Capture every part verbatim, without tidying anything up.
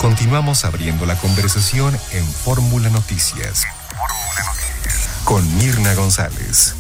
Continuamos abriendo la conversación en Fórmula Noticias. Fórmula Noticias. Con Mirna González.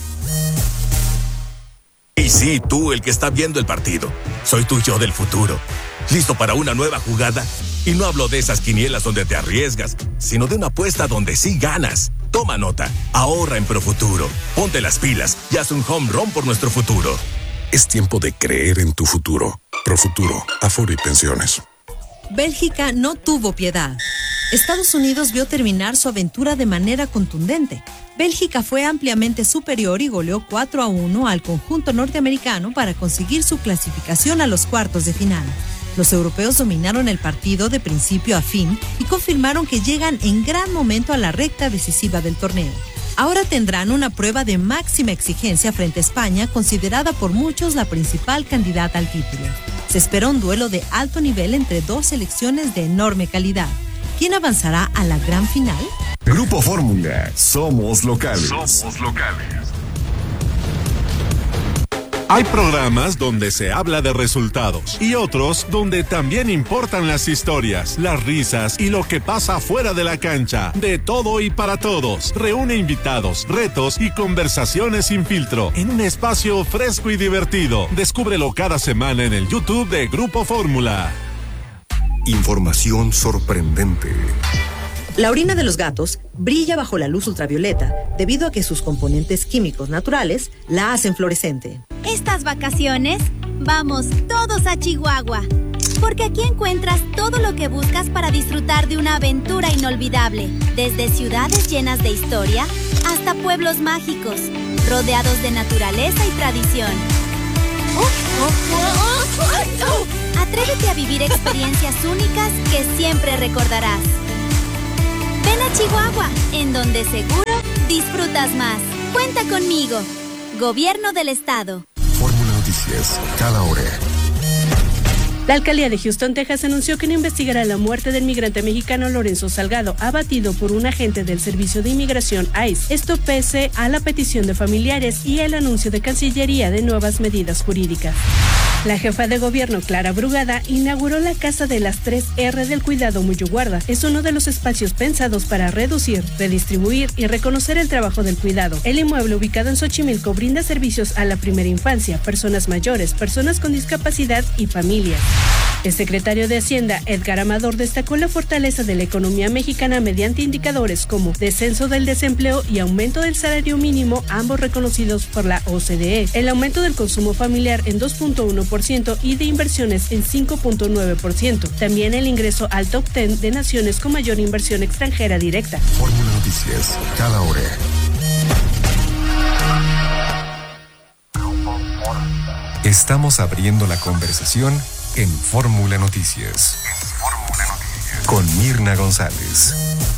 Y sí, tú, el que está viendo el partido. Soy tu yo del futuro. ¿Listo para una nueva jugada? Y no hablo de esas quinielas donde te arriesgas, sino de una apuesta donde sí ganas. Toma nota, ahorra en Profuturo. Ponte las pilas y haz un home run por nuestro futuro. Es tiempo de creer en tu futuro. Profuturo, Afore y Pensiones. Bélgica no tuvo piedad. Estados Unidos vio terminar su aventura de manera contundente. Bélgica fue ampliamente superior y goleó cuatro a uno al conjunto norteamericano para conseguir su clasificación a los cuartos de final. Los europeos dominaron el partido de principio a fin y confirmaron que llegan en gran momento a la recta decisiva del torneo. Ahora tendrán una prueba de máxima exigencia frente a España, considerada por muchos la principal candidata al título. Se espera un duelo de alto nivel entre dos selecciones de enorme calidad. ¿Quién avanzará a la gran final? Grupo Fórmula, somos locales. Somos locales. Hay programas donde se habla de resultados y otros donde también importan las historias, las risas y lo que pasa fuera de la cancha. De todo y para todos. Reúne invitados, retos y conversaciones sin filtro en un espacio fresco y divertido. Descúbrelo cada semana en el YouTube de Grupo Fórmula. Información sorprendente. La orina de los gatos brilla bajo la luz ultravioleta debido a que sus componentes químicos naturales la hacen fluorescente. Estas vacaciones, vamos todos a Chihuahua, porque aquí encuentras todo lo que buscas para disfrutar de una aventura inolvidable, desde ciudades llenas de historia hasta pueblos mágicos, rodeados de naturaleza y tradición. Oh, oh, oh, oh, oh. Atrévete a vivir experiencias únicas que siempre recordarás. Ven a Chihuahua, en donde seguro disfrutas más. Cuenta conmigo. Gobierno del Estado. Fórmula Noticias, cada hora. La alcaldía de Houston, Texas, anunció que no investigará la muerte del migrante mexicano Lorenzo Salgado, abatido por un agente del Servicio de Inmigración I C E. Esto pese a la petición de familiares y el anuncio de Cancillería de nuevas medidas jurídicas. La jefa de gobierno, Clara Brugada, inauguró la Casa de las tres erre del Cuidado Muyuguarda. Es uno de los espacios pensados para reducir, redistribuir y reconocer el trabajo del cuidado. El inmueble, ubicado en Xochimilco, brinda servicios a la primera infancia, personas mayores, personas con discapacidad y familias. El secretario de Hacienda, Edgar Amador, destacó la fortaleza de la economía mexicana mediante indicadores como descenso del desempleo y aumento del salario mínimo, ambos reconocidos por la O C D E, el aumento del consumo familiar en dos punto uno por ciento y de inversiones en cinco punto nueve por ciento. También el ingreso al top diez de naciones con mayor inversión extranjera directa. Fórmula Noticias, cada hora. Estamos abriendo la conversación en Fórmula Noticias. En Fórmula Noticias. Con Mirna González.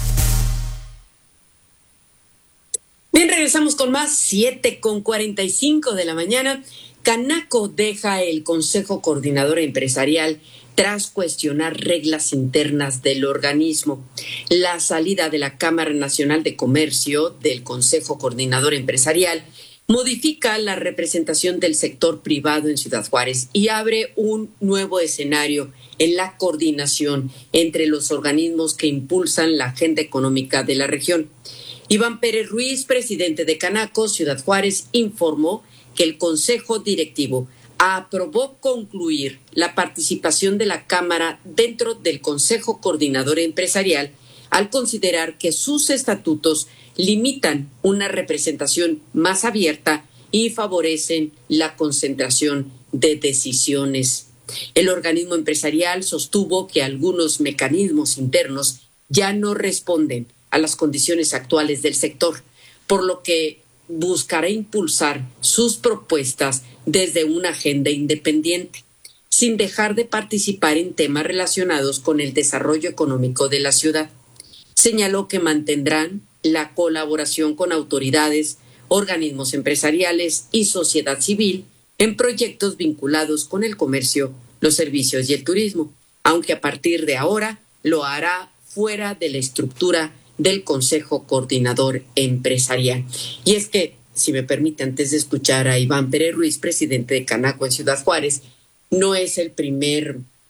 Bien, regresamos con más, siete con cuarenta y cinco de la mañana. Canaco deja el Consejo Coordinador Empresarial tras cuestionar reglas internas del organismo. La salida de la Cámara Nacional de Comercio del Consejo Coordinador Empresarial modifica la representación del sector privado en Ciudad Juárez y abre un nuevo escenario en la coordinación entre los organismos que impulsan la agenda económica de la región. Iván Pérez Ruiz, presidente de Canaco Ciudad Juárez, informó que el Consejo Directivo aprobó concluir la participación de la Cámara dentro del Consejo Coordinador Empresarial al considerar que sus estatutos limitan una representación más abierta y favorecen la concentración de decisiones. El organismo empresarial sostuvo que algunos mecanismos internos ya no responden a las condiciones actuales del sector, por lo que buscará impulsar sus propuestas desde una agenda independiente, sin dejar de participar en temas relacionados con el desarrollo económico de la ciudad. Señaló que mantendrán la colaboración con autoridades, organismos empresariales y sociedad civil en proyectos vinculados con el comercio, los servicios y el turismo, aunque a partir de ahora lo hará fuera de la estructura del Consejo Coordinador Empresarial. Y es que, si me permite, antes de escuchar a Iván Pérez Ruiz, presidente de Canaco en Ciudad Juárez, no es el primer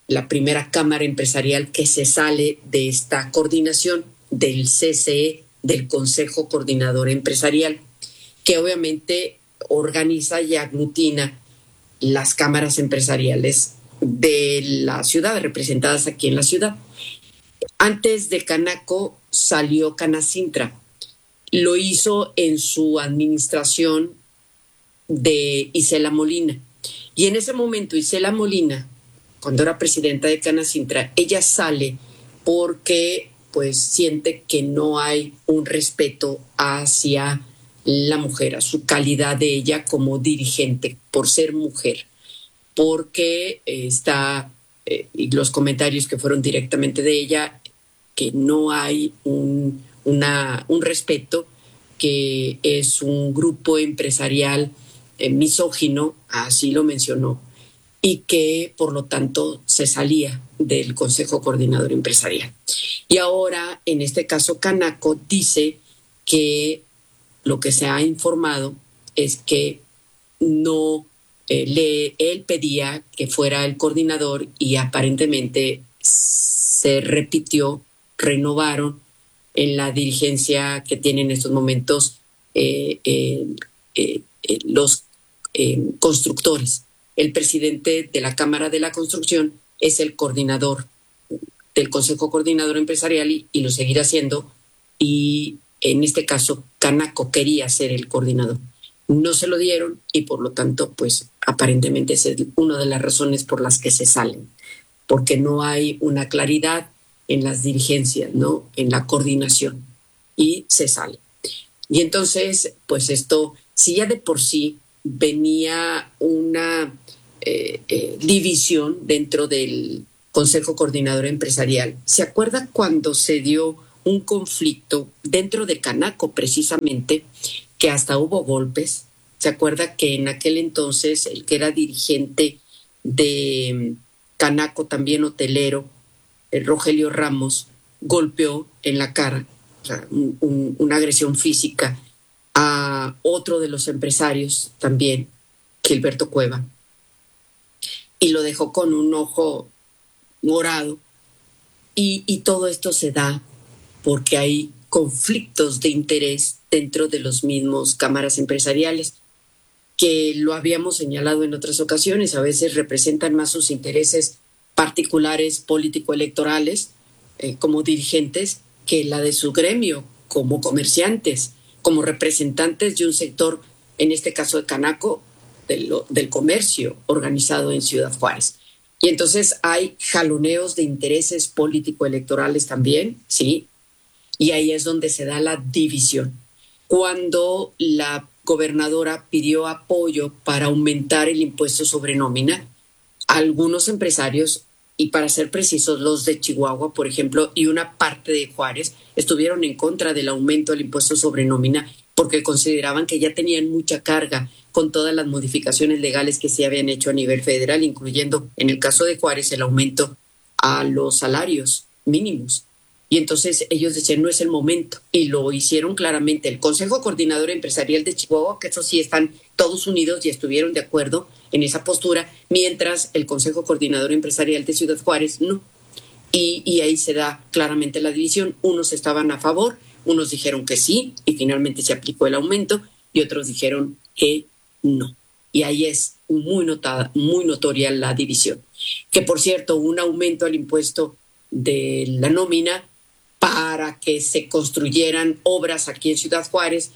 la primera cámara empresarial que se sale de esta coordinación del C C E, del Consejo Coordinador Empresarial, que obviamente organiza y aglutina las cámaras empresariales de la ciudad, representadas aquí en la ciudad. Antes de Canaco salió Canacintra. Lo hizo en su administración de Isela Molina. Y en ese momento Isela Molina, cuando era presidenta de Canacintra, ella sale porque pues siente que no hay un respeto hacia la mujer, a su calidad de ella como dirigente, por ser mujer, porque eh, está, eh, y los comentarios que fueron directamente de ella, que no hay un, una, un respeto, que es un grupo empresarial eh, misógino, así lo mencionó, y que por lo tanto se salía del Consejo Coordinador Empresarial. Y ahora, en este caso, Canaco dice que lo que se ha informado es que no eh, le, él pedía que fuera el coordinador y aparentemente se repitió, renovaron en la dirigencia que tienen en estos momentos eh, eh, eh, eh, los eh, constructores. El presidente de la Cámara de la Construcción es el coordinador del Consejo Coordinador Empresarial y, y lo seguirá siendo, y en este caso Canaco quería ser el coordinador. No se lo dieron y por lo tanto, pues aparentemente es una de las razones por las que se salen, porque no hay una claridad en las dirigencias, ¿no? En la coordinación, y se sale. Y entonces, pues esto, si ya de por sí venía una eh, eh, división dentro del Consejo Coordinador Empresarial, ¿se acuerda cuando se dio un conflicto dentro de Canaco precisamente, que hasta hubo golpes? ¿Se acuerda que en aquel entonces el que era dirigente de Canaco, también hotelero, el Rogelio Ramos, golpeó en la cara, o sea, un, un, una agresión física a otro de los empresarios también, Gilberto Cueva, y lo dejó con un ojo morado? Y, y todo esto se da porque hay conflictos de interés dentro de los mismos cámaras empresariales, que lo habíamos señalado en otras ocasiones, a veces representan más sus intereses particulares político-electorales eh, como dirigentes que la de su gremio, como comerciantes, como representantes de un sector, en este caso de Canaco, del, del comercio organizado en Ciudad Juárez. Y entonces hay jaloneos de intereses político-electorales también, sí, y ahí es donde se da la división. Cuando la gobernadora pidió apoyo para aumentar el impuesto sobre nómina, algunos empresarios, y para ser precisos los de Chihuahua, por ejemplo, y una parte de Juárez, estuvieron en contra del aumento del impuesto sobre nómina porque consideraban que ya tenían mucha carga con todas las modificaciones legales que se habían hecho a nivel federal, incluyendo, en el caso de Juárez, el aumento a los salarios mínimos. Y entonces ellos decían, no es el momento, y lo hicieron claramente. El Consejo Coordinador Empresarial de Chihuahua, que eso sí están todos unidos y estuvieron de acuerdo en esa postura, mientras el Consejo Coordinador Empresarial de Ciudad Juárez no. Y, y ahí se da claramente la división. Unos estaban a favor, unos dijeron que sí, y finalmente se aplicó el aumento, y otros dijeron que no. Y ahí es muy notada, muy notoria la división. Que, por cierto, un aumento al impuesto de la nómina para que se construyeran obras aquí en Ciudad Juárez.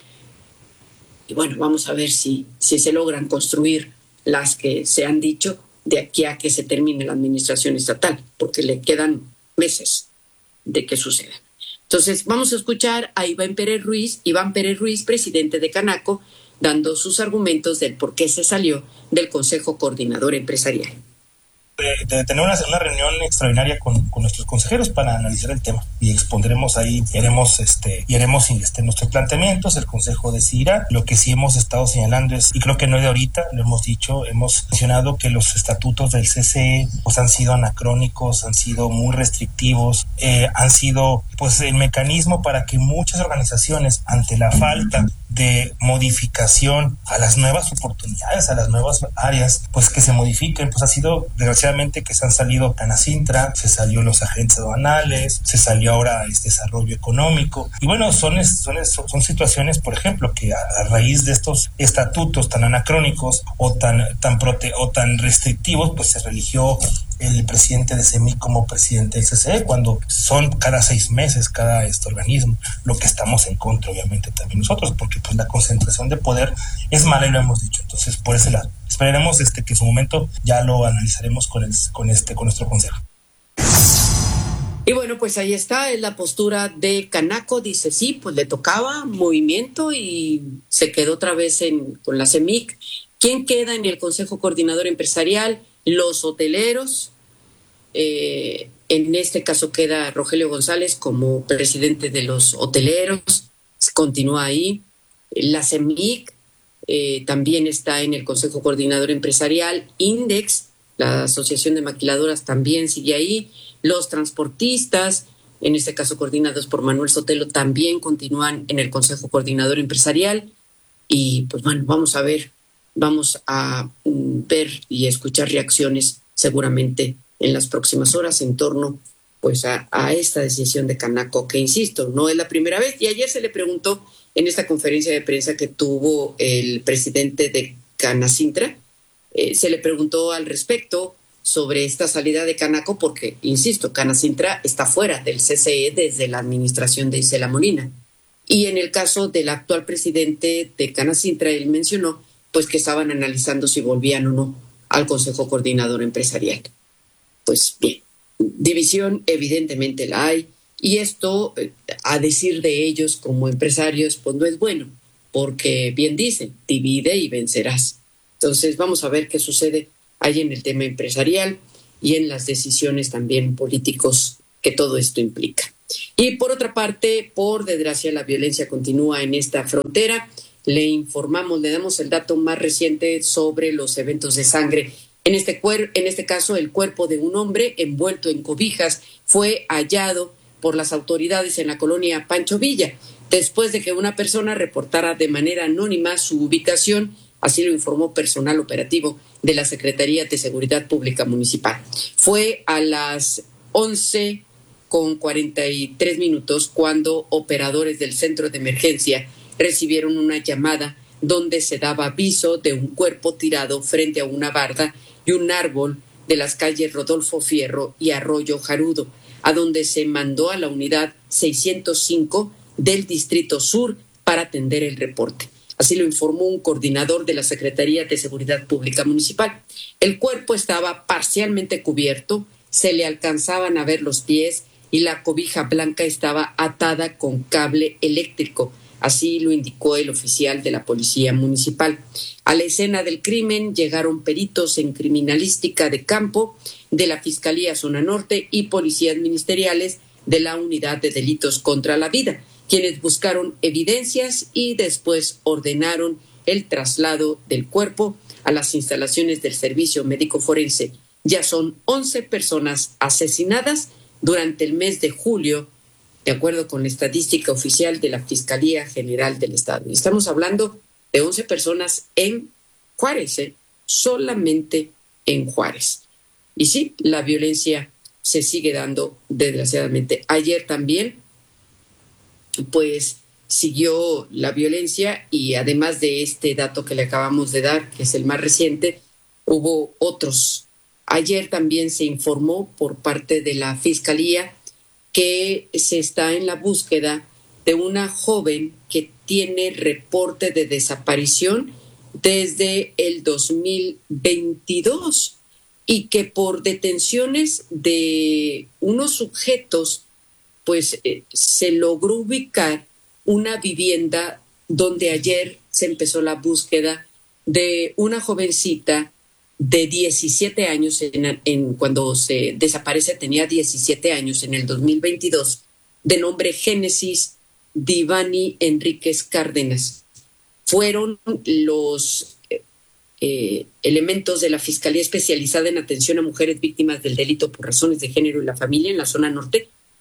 Y bueno, vamos a ver si, si se logran construir las que se han dicho de aquí a que se termine la administración estatal, porque le quedan meses de que suceda. Entonces, vamos a escuchar a Iván Pérez Ruiz, Iván Pérez Ruiz, presidente de Canaco, dando sus argumentos del por qué se salió del Consejo Coordinador Empresarial. De, de tener una, una reunión extraordinaria con, con nuestros consejeros para analizar el tema, y expondremos ahí y haremos, este, y haremos este, nuestros planteamientos. El consejo decidirá. Lo que sí hemos estado señalando es, y creo que no es de ahorita, lo hemos dicho, hemos mencionado que los estatutos del C C E pues han sido anacrónicos, han sido muy restrictivos, eh, han sido pues el mecanismo para que muchas organizaciones, ante la falta de modificación a las nuevas oportunidades, a las nuevas áreas, pues que se modifiquen. Pues ha sido, desgraciadamente, que se han salido Canacintra, se salió los agentes aduanales, se salió ahora este desarrollo económico. Y bueno, son, son, son situaciones, por ejemplo, que a, a raíz de estos estatutos tan anacrónicos o tan, tan, prote, o tan restrictivos, pues se religió el presidente de CEMIC como presidente del C C E, cuando son cada seis meses cada este organismo, lo que estamos en contra, obviamente, también nosotros, porque pues la concentración de poder es mala y lo hemos dicho. Entonces, por ese lado, esperaremos este, que en su momento ya lo analizaremos con, el, con, este, con nuestro consejo. Y bueno, pues ahí está, es la postura de Canaco, dice sí, pues le tocaba movimiento y se quedó otra vez en, con la CEMIC. ¿Quién queda en el Consejo Coordinador Empresarial? Los hoteleros, eh, en este caso queda Rogelio González como presidente de los hoteleros, continúa ahí. La CEMIC eh, también está en el Consejo Coordinador Empresarial. Index, la Asociación de Maquiladoras, también sigue ahí. Los transportistas, en este caso coordinados por Manuel Sotelo, también continúan en el Consejo Coordinador Empresarial. Y pues bueno, vamos a ver. Vamos a ver y escuchar reacciones seguramente en las próximas horas en torno pues a, a esta decisión de Canaco, que insisto, no es la primera vez. Y ayer se le preguntó en esta conferencia de prensa que tuvo el presidente de Canacintra, eh, se le preguntó al respecto sobre esta salida de Canaco porque, insisto, Canacintra está fuera del C C E desde la administración de Isela Molina. Y en el caso del actual presidente de Canacintra, él mencionó pues que estaban analizando si volvían o no al Consejo Coordinador Empresarial. Pues bien, división evidentemente la hay, y esto, a decir de ellos como empresarios, pues no es bueno, porque bien dicen, divide y vencerás. Entonces vamos a ver qué sucede ahí en el tema empresarial y en las decisiones también políticos que todo esto implica. Y por otra parte, por desgracia, la violencia continúa en esta frontera. Le informamos, le damos el dato más reciente sobre los eventos de sangre. En este, cuer- en este caso, el cuerpo de un hombre envuelto en cobijas fue hallado por las autoridades en la colonia Pancho Villa, después de que una persona reportara de manera anónima su ubicación. Así lo informó personal operativo de la Secretaría de Seguridad Pública Municipal. Fue a las once con cuarenta y tres minutos cuando operadores del centro de emergencia recibieron una llamada donde se daba aviso de un cuerpo tirado frente a una barda y un árbol de las calles Rodolfo Fierro y Arroyo Jarudo, a donde se mandó a la unidad seiscientos cinco del Distrito Sur para atender el reporte. Así lo informó un coordinador de la Secretaría de Seguridad Pública Municipal. El cuerpo estaba parcialmente cubierto, se le alcanzaban a ver los pies y la cobija blanca estaba atada con cable eléctrico. Así lo indicó el oficial de la Policía Municipal. A la escena del crimen llegaron peritos en criminalística de campo de la Fiscalía Zona Norte y policías ministeriales de la Unidad de Delitos contra la Vida, quienes buscaron evidencias y después ordenaron el traslado del cuerpo a las instalaciones del Servicio Médico Forense. Ya son once personas asesinadas durante el mes de julio, de acuerdo con la estadística oficial de la Fiscalía General del Estado. Y estamos hablando de once personas en Juárez, ¿eh? solamente en Juárez. Y sí, la violencia se sigue dando, desgraciadamente. Ayer también, pues, siguió la violencia y además de este dato que le acabamos de dar, que es el más reciente, hubo otros. Ayer también se informó por parte de la Fiscalía que se está en la búsqueda de una joven que tiene reporte de desaparición desde el dos mil veintidós y que por detenciones de unos sujetos, pues eh, se logró ubicar una vivienda donde ayer se empezó la búsqueda de una jovencita de diecisiete años, en, en, cuando se desaparece tenía diecisiete años, en el dos mil veintidós, de nombre Génesis Divani Enríquez Cárdenas. Fueron los eh, elementos de la Fiscalía Especializada en Atención a Mujeres Víctimas del Delito por Razones de Género y la Familia en la Zona Norte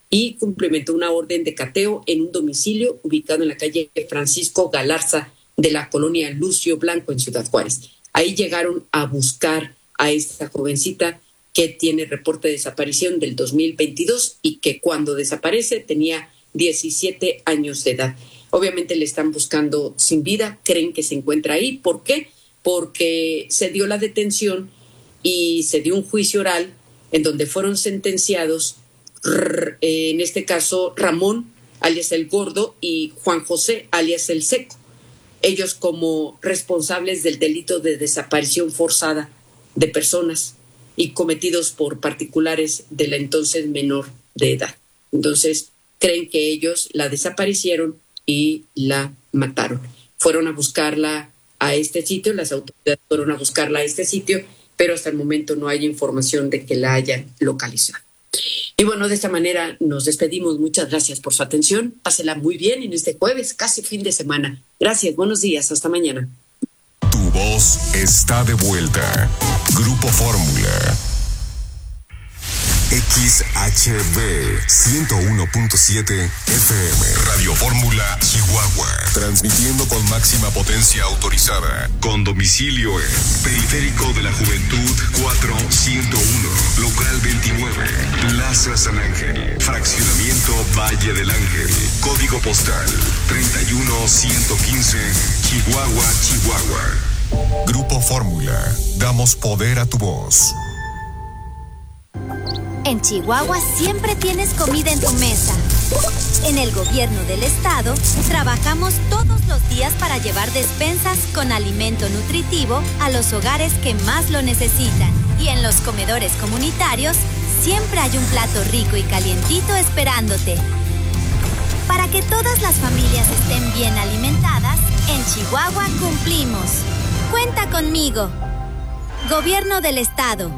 y cumplimentó una orden de cateo en un domicilio ubicado en la calle Francisco Galarza de la colonia Lucio Blanco en Ciudad Juárez. Ahí llegaron a buscar a esta jovencita que tiene reporte de desaparición del dos mil veintidós y que cuando desaparece tenía diecisiete años de edad. Obviamente le están buscando sin vida, creen que se encuentra ahí. ¿Por qué? Porque se dio la detención y se dio un juicio oral en donde fueron sentenciados, en este caso, Ramón, alias el Gordo, y Juan José, alias el Seco. Ellos como responsables del delito de desaparición forzada de personas y cometidos por particulares de la entonces menor de edad. Entonces, creen que ellos la desaparecieron y la mataron. Fueron a buscarla a este sitio, las autoridades fueron a buscarla a este sitio, pero hasta el momento no hay información de que la hayan localizado. Y bueno, de esta manera nos despedimos. Muchas gracias por su atención. Pásela muy bien en este jueves, casi fin de semana. Gracias, buenos días, hasta mañana. Tu voz está de vuelta. Grupo Fórmula. X H B ciento uno punto siete F M. Radio Fórmula Chihuahua. Transmitiendo con máxima potencia autorizada. Con domicilio en Periférico de la Juventud cuatrocientos uno. Local veintinueve. Plaza San Ángel. Fraccionamiento Valle del Ángel. Código postal treinta y uno ciento quince. Chihuahua, Chihuahua. Grupo Fórmula. Damos poder a tu voz. En Chihuahua siempre tienes comida en tu mesa. En el gobierno del estado trabajamos todos los días para llevar despensas con alimento nutritivo a los hogares que más lo necesitan. Y en los comedores comunitarios siempre hay un plato rico y calientito esperándote. Para que todas las familias estén bien alimentadas, en Chihuahua cumplimos. Cuenta conmigo. Gobierno del estado.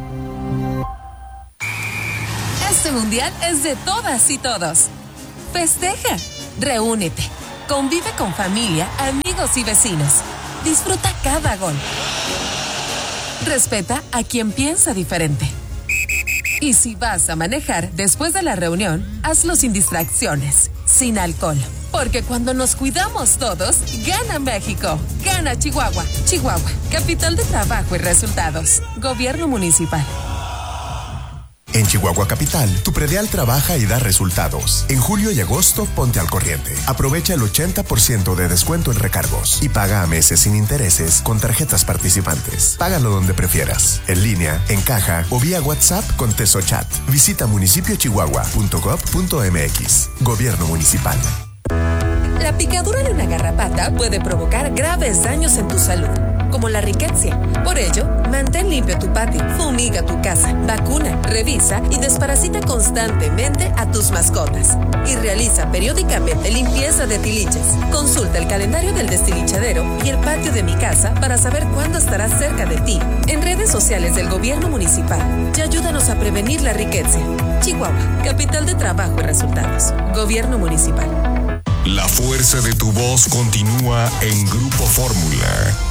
Este mundial es de todas y todos. Festeja, reúnete, convive con familia, amigos y vecinos. Disfruta cada gol. Respeta a quien piensa diferente. Y si vas a manejar después de la reunión, hazlo sin distracciones, sin alcohol. Porque cuando nos cuidamos todos, gana México, gana Chihuahua. Chihuahua, capital de trabajo y resultados. Gobierno municipal. En Chihuahua Capital, tu predial trabaja y da resultados. En julio y agosto, ponte al corriente. Aprovecha el ochenta por ciento de descuento en recargos y paga a meses sin intereses con tarjetas participantes. Págalo donde prefieras, en línea, en caja o vía WhatsApp con TesoChat. Visita municipio chihuahua punto gob punto m x. Gobierno Municipal. La picadura de una garrapata puede provocar graves daños en tu salud, como la riqueza. Por ello, mantén limpio tu patio, fumiga tu casa, vacuna, revisa y desparasita constantemente a tus mascotas. Y realiza periódicamente limpieza de tiliches. Consulta el calendario del destilichadero y el patio de mi casa para saber cuándo estará cerca de ti. En redes sociales del Gobierno Municipal y ayúdanos a prevenir la riqueza. Chihuahua, capital de trabajo y resultados. Gobierno Municipal. La fuerza de tu voz continúa en Grupo Fórmula.